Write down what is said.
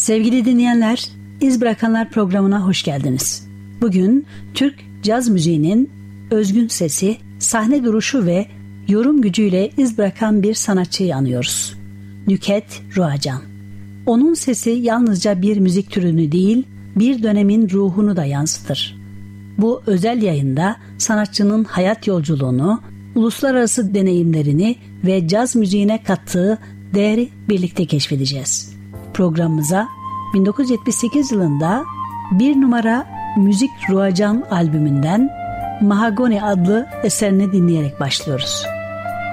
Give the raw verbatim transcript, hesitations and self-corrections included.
Sevgili dinleyenler, İz Bırakanlar programına hoş geldiniz. Bugün Türk caz müziğinin özgün sesi, sahne duruşu ve yorum gücüyle iz bırakan bir sanatçıyı anıyoruz. Nükhet Ruacan. Onun sesi yalnızca bir müzik türünü değil, bir dönemin ruhunu da yansıtır. Bu özel yayında sanatçının hayat yolculuğunu, uluslararası deneyimlerini ve caz müziğine kattığı değeri birlikte keşfedeceğiz. Programımıza bin dokuz yüz yetmiş sekiz yılında bir numara Müzik Ruacan albümünden Mahagoni adlı eserini dinleyerek başlıyoruz.